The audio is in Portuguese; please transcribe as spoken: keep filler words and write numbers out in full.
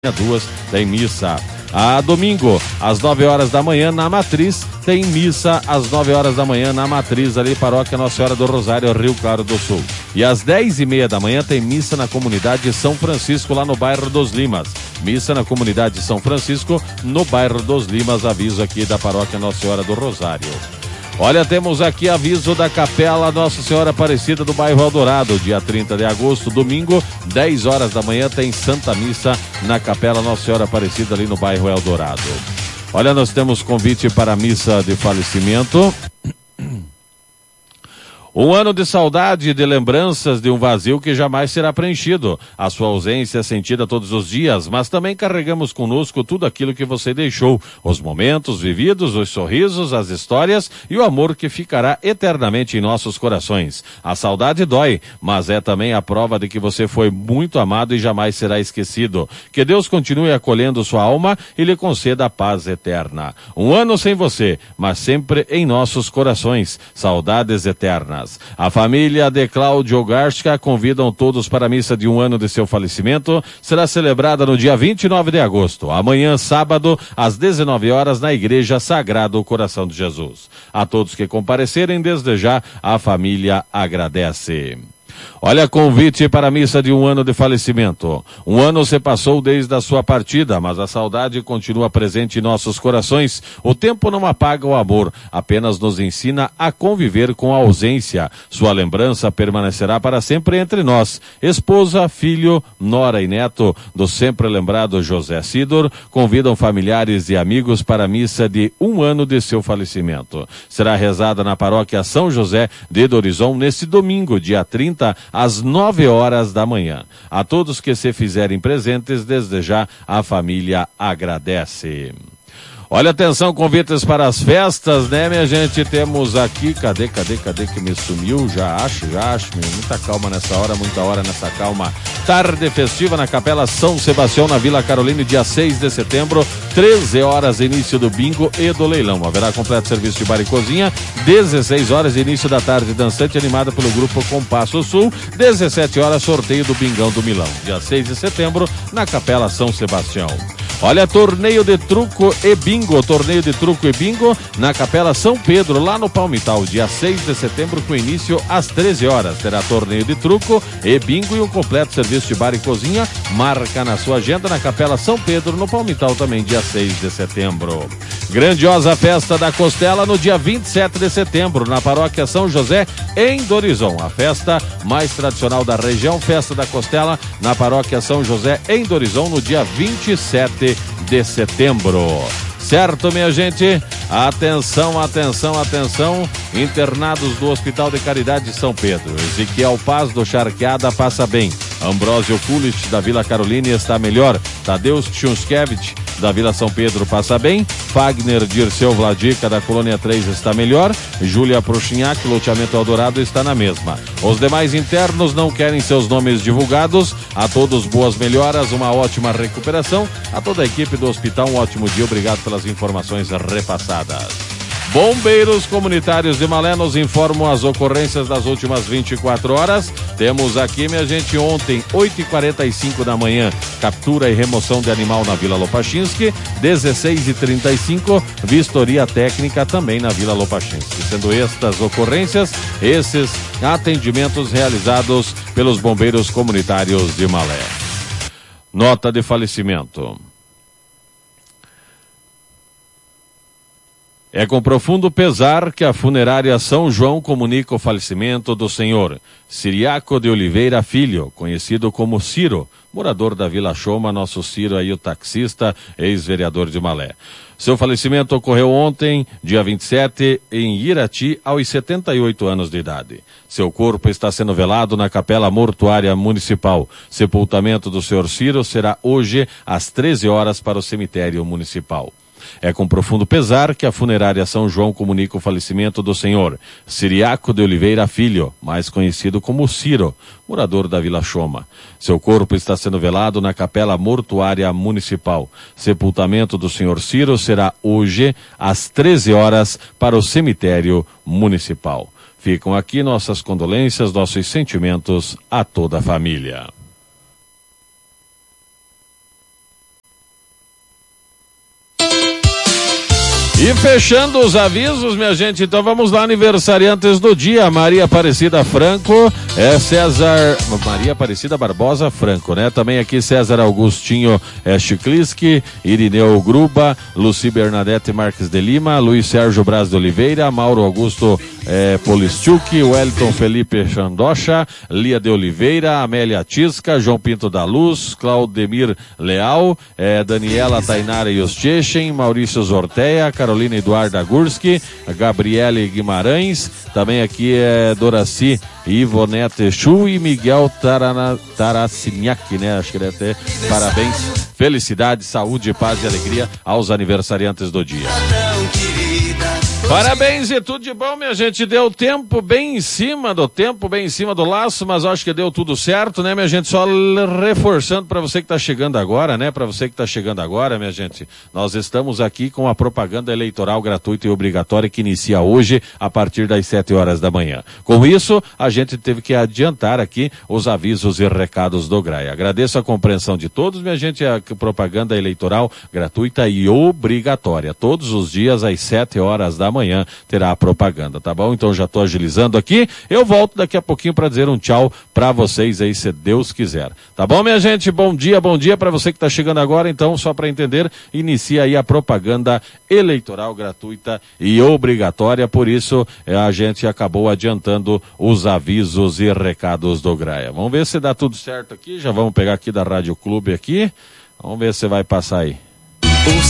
duas tem missa. A domingo, às nove horas da manhã, na Matriz, tem missa às nove horas da manhã na Matriz, ali, Paróquia Nossa Senhora do Rosário, Rio Claro do Sul. E às dez e meia da manhã tem missa na comunidade São Francisco, lá no bairro dos Limas. Missa na comunidade São Francisco, no bairro dos Limas, aviso aqui da Paróquia Nossa Senhora do Rosário. Olha, temos aqui aviso da Capela Nossa Senhora Aparecida do bairro Eldorado, dia trinta de agosto, domingo, dez horas da manhã, tem Santa Missa na Capela Nossa Senhora Aparecida, ali no bairro Eldorado. Olha, nós temos convite para a missa de falecimento. Um ano de saudade e de lembranças de um vazio que jamais será preenchido. A sua ausência é sentida todos os dias, mas também carregamos conosco tudo aquilo que você deixou. Os momentos vividos, os sorrisos, as histórias e o amor que ficará eternamente em nossos corações. A saudade dói, mas é também a prova de que você foi muito amado e jamais será esquecido. Que Deus continue acolhendo sua alma e lhe conceda a paz eterna. Um ano sem você, mas sempre em nossos corações. Saudades eternas. A família de Cláudio Garska convidam todos para a missa de um ano de seu falecimento. Será celebrada no dia vinte e nove de agosto, amanhã, sábado, às dezenove horas, na Igreja Sagrado Coração de Jesus. A todos que comparecerem, desde já, a família agradece. Olha, convite para a missa de um ano de falecimento. Um ano se passou desde a sua partida, mas a saudade continua presente em nossos corações. O tempo não apaga o amor, apenas nos ensina a conviver com a ausência. Sua lembrança permanecerá para sempre entre nós. Esposa, filho, nora e neto do sempre lembrado José Sidor convidam familiares e amigos para a missa de um ano de seu falecimento. Será rezada na paróquia São José de Dorizon nesse domingo, dia trinta, às nove horas da manhã. A todos que se fizerem presentes, desde já, a família agradece. Olha, atenção, convites para as festas, né, minha gente? Temos aqui, cadê, cadê, cadê que me sumiu? Já acho, já acho, meu, muita calma nessa hora, muita hora nessa calma. Tarde festiva na Capela São Sebastião, na Vila Carolina, dia seis de setembro, treze horas, início do bingo e do leilão. Haverá completo serviço de bar e cozinha, dezesseis horas, início da tarde dançante, animada pelo grupo Compasso Sul, dezessete horas, sorteio do Bingão do Milão. Dia seis de setembro, na Capela São Sebastião. Olha, torneio de truco e bingo, torneio de truco e bingo na Capela São Pedro, lá no Palmital, dia seis de setembro, com início às treze horas. Terá torneio de truco e bingo e um completo serviço de bar e cozinha. Marca na sua agenda na Capela São Pedro, no Palmital, também dia seis de setembro. Grandiosa festa da Costela no dia vinte e sete de setembro, na Paróquia São José, em Dorizon. A festa mais tradicional da região, Festa da Costela, na Paróquia São José, em Dorizon, no dia vinte e sete de setembro. Certo, minha gente? Atenção, atenção, atenção. Internados do Hospital de Caridade de São Pedro. Ezequiel Paz, do Charqueada, passa bem. Ambrósio Kulich, da Vila Carolina, está melhor. Tadeusz Tchunskevich, da Vila São Pedro, passa bem. Fagner Dirceu Vladica, da Colônia três, está melhor. Júlia Prochinhac, loteamento Eldorado, está na mesma. Os demais internos não querem seus nomes divulgados. A todos boas melhoras, uma ótima recuperação. A toda a equipe do hospital, um ótimo dia. Obrigado pelas informações repassadas. Bombeiros Comunitários de Malé nos informam as ocorrências das últimas vinte e quatro horas. Temos aqui, minha gente, ontem, oito e quarenta e cinco da manhã, captura e remoção de animal na Vila Lopachinski. dezesseis e trinta e cinco, vistoria técnica também na Vila Lopachinski. Sendo estas ocorrências, esses atendimentos realizados pelos Bombeiros Comunitários de Malé. Nota de falecimento. É com profundo pesar que a funerária São João comunica o falecimento do senhor Ciriaco de Oliveira Filho, conhecido como Ciro, morador da Vila Choma, nosso Ciro aí, o taxista, ex-vereador de Malé. Seu falecimento ocorreu ontem, dia vinte e sete, em Irati, aos setenta e oito anos de idade. Seu corpo está sendo velado na Capela Mortuária Municipal. Sepultamento do senhor Ciro será hoje às treze horas para o cemitério municipal. É com profundo pesar que a funerária São João comunica o falecimento do senhor Ciriaco de Oliveira Filho, mais conhecido como Ciro, morador da Vila Choma. Seu corpo está sendo velado na Capela Mortuária Municipal. Sepultamento do senhor Ciro será hoje às treze horas para o cemitério municipal. Ficam aqui nossas condolências, nossos sentimentos a toda a família. E fechando os avisos, minha gente, então vamos lá, aniversariantes do dia. Maria Aparecida Franco, é César, Maria Aparecida Barbosa Franco, né? Também aqui César Augustinho é, Chikliski, Irineu Gruba, Luci Bernadette Marques de Lima, Luiz Sérgio Braz de Oliveira, Mauro Augusto é, Polistiuk, Wellington Felipe Xandocha, Lia de Oliveira, Amélia Tisca, João Pinto da Luz, Claudemir Leal, é, Daniela Tainara Yostechen, Maurício Zorteia, Carolina Eduarda Gurski, Gabriele Guimarães, também aqui é Doraci Ivonete Chu e Miguel Tarana, Taraciniak, né? Acho que deve ter. Parabéns, felicidade, saúde, paz e alegria aos aniversariantes do dia. Parabéns e tudo de bom, minha gente. Deu tempo bem em cima do tempo, bem em cima do laço, mas acho que deu tudo certo, né, minha gente? Só reforçando para você que está chegando agora, né? Para você que está chegando agora, minha gente, nós estamos aqui com a propaganda eleitoral gratuita e obrigatória que inicia hoje a partir das sete horas da manhã. Com isso, a gente teve que adiantar aqui os avisos e recados do Graia. Agradeço a compreensão de todos, minha gente. A propaganda eleitoral gratuita e obrigatória. Todos os dias às sete horas da manhã. Amanhã terá a propaganda, tá bom? Então já estou agilizando aqui, eu volto daqui a pouquinho para dizer um tchau para vocês aí, se Deus quiser, tá bom, minha gente? Bom dia, bom dia para você que está chegando agora. Então, só para entender, inicia aí a propaganda eleitoral gratuita e obrigatória, por isso a gente acabou adiantando os avisos e recados do Graia. Vamos ver se dá tudo certo aqui, já vamos pegar aqui da Rádio Clube aqui, vamos ver se vai passar aí.